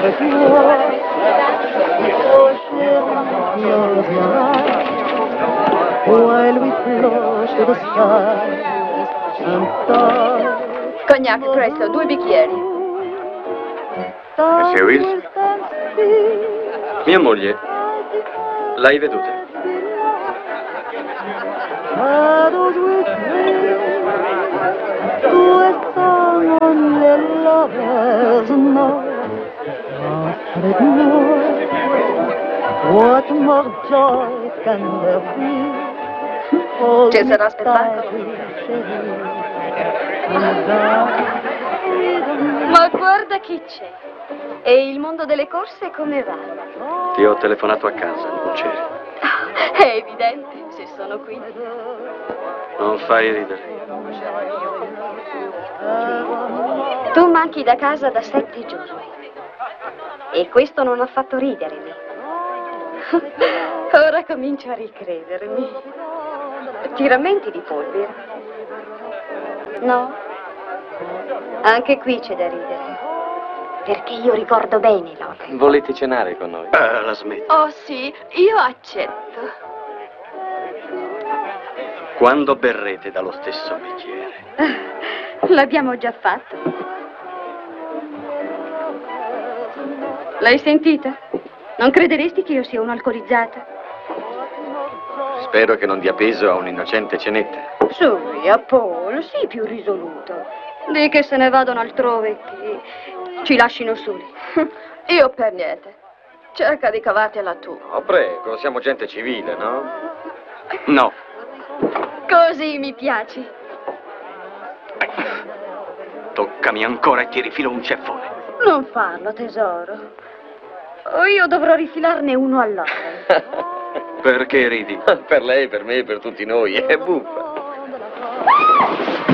avec moi. Oh chérie, close your eyes while we float to the sky and touch. Cognac, presto, 2 bicchieri. Monsieur Wills? Mia moglie. L'hai veduta? Shadows with me, with song only lovers know. Avec moi, what more joy can there be? Oh, Ci sarà spettacolo? Ma guarda chi c'è. E il mondo delle corse come va? Ti ho telefonato a casa, non c'eri. È evidente, se sono qui. Non fai ridere. Tu manchi da casa da 7 giorni. E questo non ha fatto ridermi. Ora comincio a ricredermi. Ti rammenti di Polvere? No? Anche qui c'è da ridere. Perché io ricordo bene Loren. Volete cenare con noi? La smetto. Oh sì, io accetto. Quando berrete dallo stesso bicchiere? L'abbiamo già fatto. L'hai sentita? Non crederesti che io sia un'alcolizzata? Spero che non dia peso a un'innocente cenetta. Su, via, Paul, sii più risoluto. Dì che se ne vadano altrove, che ci lascino soli. Io per niente. Cerca di cavartela tu. Oh, prego, siamo gente civile, no? No. Così mi piaci. Toccami ancora e ti rifilo un ceffone. Non farlo, tesoro. O io dovrò rifilarne uno all'ora. Perché ridi? Per lei, per me, per tutti noi. È buffa.